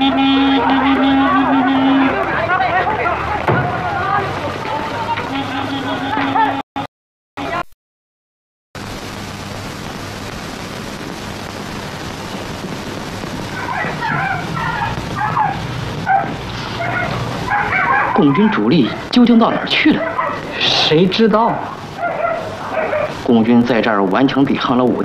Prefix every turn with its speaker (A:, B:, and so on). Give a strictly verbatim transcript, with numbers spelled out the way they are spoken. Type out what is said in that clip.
A: 共军主力究竟到哪儿去了？
B: 谁知道？
A: 共军在这儿顽强抵抗了五